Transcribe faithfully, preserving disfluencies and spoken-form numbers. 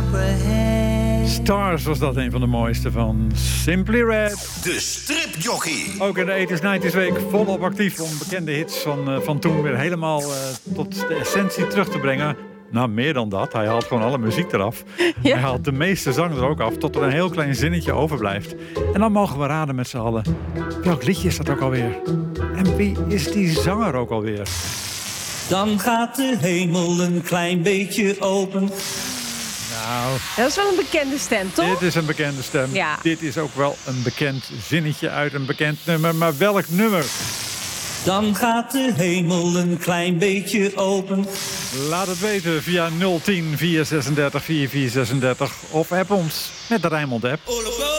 Stars was dat een van de mooiste van Simply Red. De stripjockey. Ook in de eighties nineties week volop actief om bekende hits van, uh, van toen weer helemaal uh, tot de essentie terug te brengen. Nou, meer dan dat. Hij haalt gewoon alle muziek eraf. Ja. Hij haalt de meeste zang er ook af, tot er een heel klein zinnetje overblijft. En dan mogen we raden met z'n allen. Welk liedje is dat ook alweer? En wie is die zanger ook alweer? Dan gaat de hemel een klein beetje open. Nou, dat is wel een bekende stem, toch? Dit is een bekende stem. Ja. Dit is ook wel een bekend zinnetje uit een bekend nummer. Maar welk nummer? Dan gaat de hemel een klein beetje open. Laat het weten via nul tien, vier drieënzestig, vierentveertig, vierentveertig of app ons met de Rijnmond app.